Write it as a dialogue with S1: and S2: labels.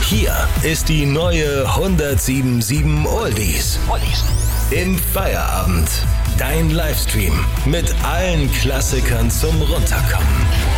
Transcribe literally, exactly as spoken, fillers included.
S1: Hier ist die neue hundertsieben Komma sieben Oldies. Oldies. Im Feierabend. Dein Livestream mit allen Klassikern zum Runterkommen.